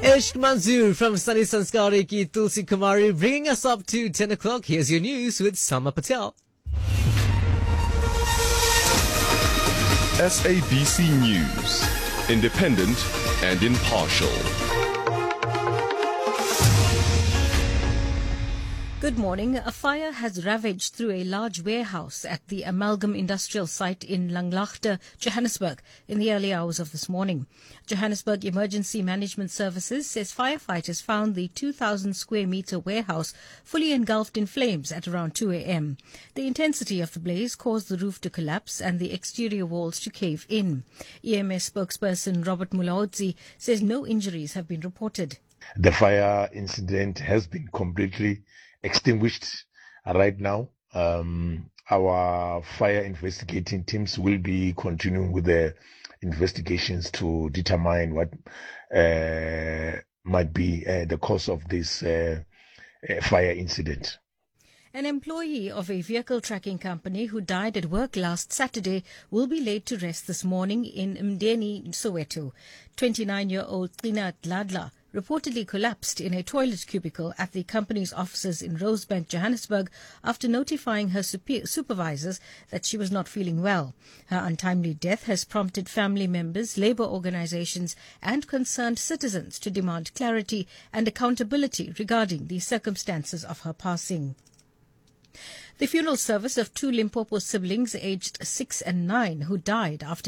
Ishq Manzoor from Sunny Sanskari ki Tulsi Kumari bringing us up to 10 o'clock. Here's your news with Sama Patel. SABC News, independent and impartial. Good morning. A fire has ravaged through a large warehouse at the Amalgam Industrial Site in Langlaagte, Johannesburg, in the early hours of this morning. Johannesburg Emergency Management Services says firefighters found the 2,000 square metre warehouse fully engulfed in flames at around 2 a.m. The intensity of the blaze caused the roof to collapse and the exterior walls to cave in. EMS spokesperson Robert Mulaudzi says no injuries have been reported. The fire incident has been completely extinguished right now. Our fire investigating teams will be continuing with the investigations to determine what might be the cause of this fire incident. An employee of a vehicle tracking company who died at work last Saturday will be laid to rest this morning in Mdeni, Soweto. 29-year-old Tina Dladla reportedly collapsed in a toilet cubicle at the company's offices in Rosebank, Johannesburg, after notifying her supervisors that she was not feeling well. Her untimely death has prompted family members, labour organisations and concerned citizens to demand clarity and accountability regarding the circumstances of her passing. The funeral service of two Limpopo siblings aged 6 and 9 who died after